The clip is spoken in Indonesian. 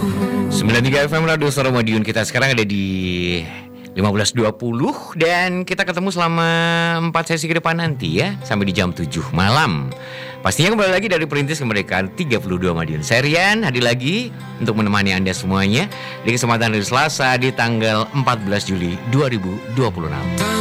93 FM Radio Suara Madiun. Kita sekarang ada di 15.20 dan kita ketemu selama 4 sesi ke depan nanti ya, sampai di jam 7 malam. Pastinya kembali lagi dari Perintis Kemerdekaan 32 Madiun. Saya Rian hadir lagi untuk menemani Anda semuanya di kesempatan hari Selasa di tanggal 14 Juli 2026.